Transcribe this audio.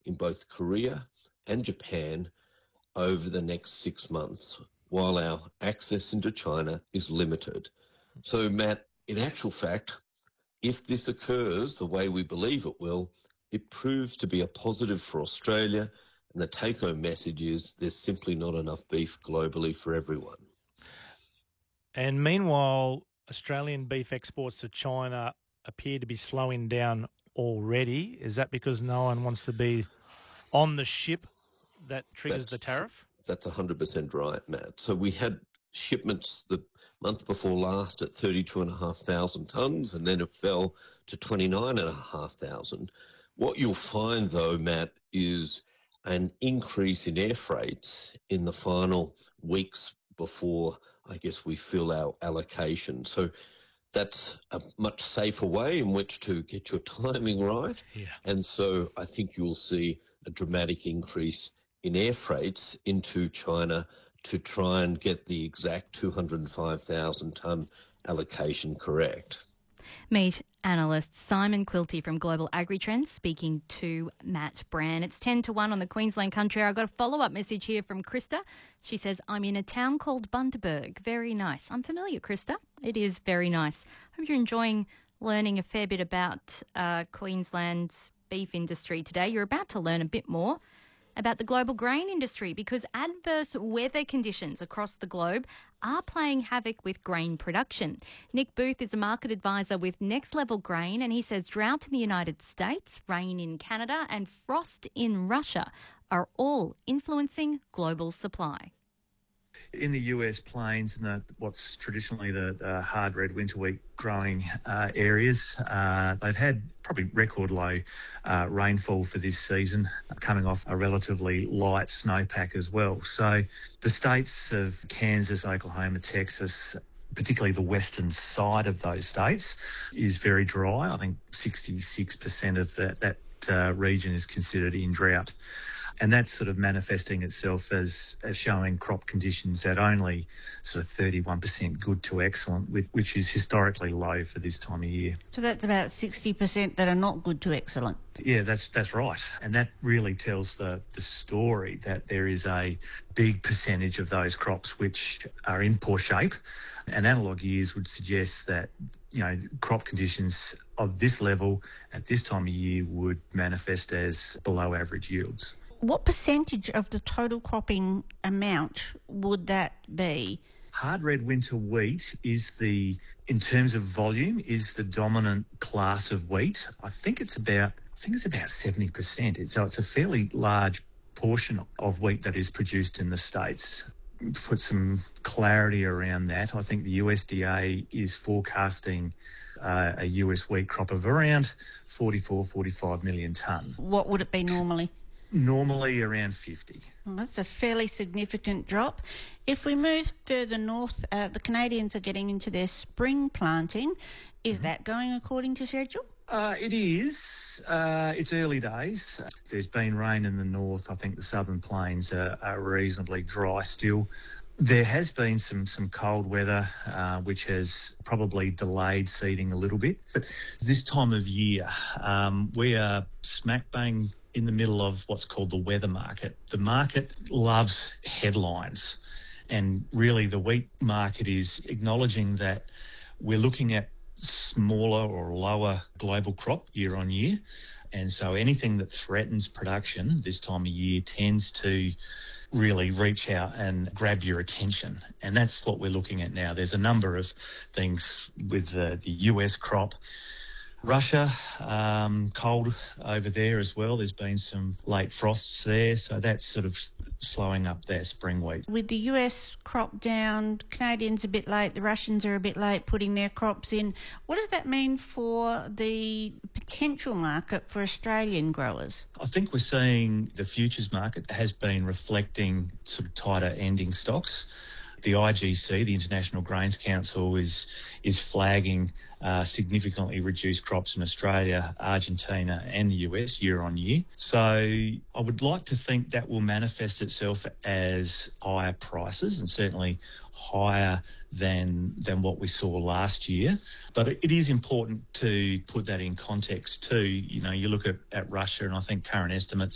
in both Korea and Japan over the next 6 months, while our access into China is limited. So, Matt, in actual fact, if this occurs the way we believe it will, it proves to be a positive for Australia, and the take-home message is there's simply not enough beef globally for everyone. And meanwhile, Australian beef exports to China appear to be slowing down already. Is that because no one wants to be on the ship that triggers the tariff? That's 100% right, Matt. So we had shipments the month before last at 32,500 tonnes, and then it fell to 29,500. What you'll find, though, Matt, is an increase in air freights in the final weeks before, I guess, we fill our allocation. So that's a much safer way in which to get your timing right. Yeah. And so I think you'll see a dramatic increase in air freights into China to try and get the exact 205,000 tonne allocation correct. Meat analyst Simon Quilty from Global Agritrends speaking to Matt Brand. It's 10-1 on the Queensland Country. I've got a follow-up message here from Krista. She says, I'm in a town called Bundaberg. Very nice. I'm familiar, Krista. It is very nice. Hope you're enjoying learning a fair bit about Queensland's beef industry today. You're about to learn a bit more about the global grain industry because adverse weather conditions across the globe are playing havoc with grain production. Nick Booth is a market advisor with Next Level Grain, and he says drought in the United States, rain in Canada and frost in Russia are all influencing global supply. In the US plains and what's traditionally the hard red winter wheat growing areas, they've had probably record low rainfall for this season, coming off a relatively light snowpack as well. So the states of Kansas, Oklahoma, Texas, particularly the western side of those states, is very dry. I think 66% of that region is considered in drought. And that's sort of manifesting itself as showing crop conditions at only sort of 31% good to excellent, which is historically low for this time of year. So that's about 60% that are not good to excellent. Yeah, that's right. And that really tells the story that there is a big percentage of those crops which are in poor shape. And analogue years would suggest that, crop conditions of this level at this time of year would manifest as below average yields. What percentage of the total cropping amount would that be? Hard red winter wheat in terms of volume, is the dominant class of wheat. I think it's about 70%. So it's a fairly large portion of wheat that is produced in the States. To put some clarity around that, I think the USDA is forecasting a US wheat crop of around 45 million tonne. What would it be normally? Normally around 50. Well, that's a fairly significant drop. If we move further north, the Canadians are getting into their spring planting. Is that going according to schedule? It is. It's early days. There's been rain in the north. I think the southern plains are reasonably dry still. There has been some cold weather, which has probably delayed seeding a little bit. But this time of year, we are smack bang in the middle of what's called the weather market. The market loves headlines, and really the wheat market is acknowledging that we're looking at smaller or lower global crop year on year. And so anything that threatens production this time of year tends to really reach out and grab your attention. And that's what we're looking at now. There's a number of things with the US crop. Russia, cold over there as well. There's been some late frosts there, so that's sort of slowing up their spring wheat. With the US crop down, Canadians a bit late, the Russians are a bit late putting their crops in. What does that mean for the potential market for Australian growers? I think we're seeing the futures market has been reflecting sort of tighter ending stocks. The IGC, the International Grains Council, is flagging significantly reduced crops in Australia, Argentina and the US year on year. So I would like to think that will manifest itself as higher prices and certainly higher than what we saw last year. But it is important to put that in context too. You look at Russia, and I think current estimates